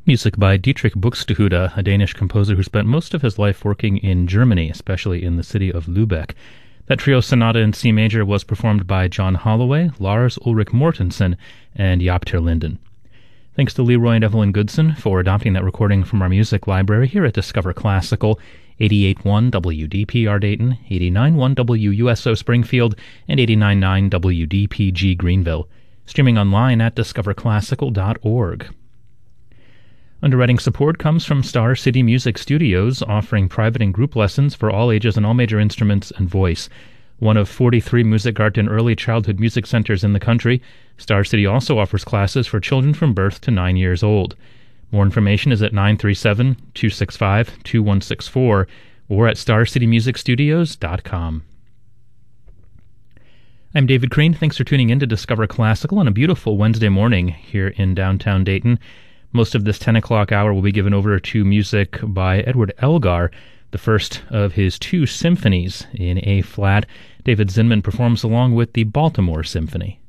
Music by Dietrich Buxtehude, a Danish composer who spent most of his life working in Germany, especially in the city of Lübeck. That trio sonata in C major was performed by John Holloway, Lars Ulrich Mortensen, and Jaap ter Linden. Thanks to Leroy and Evelyn Goodson for adopting that recording from our music library here at Discover Classical, 88.1 WDPR Dayton, 89.1 WUSO Springfield, and 89.9 WDPG Greenville. Streaming online at discoverclassical.org. Underwriting support comes from Star City Music Studios, offering private and group lessons for all ages and all major instruments and voice. One of 43 Musikgarten early childhood music centers in the country, Star City also offers classes for children from birth to 9 years old. More information is at 937-265-2164 or at starcitymusicstudios.com. I'm David Crean. Thanks for tuning in to Discover Classical on a beautiful Wednesday morning here in downtown Dayton. Most of this 10 o'clock hour will be given over to music by Edward Elgar, the first of his two symphonies in A-flat. David Zinman performs along with the Baltimore Symphony.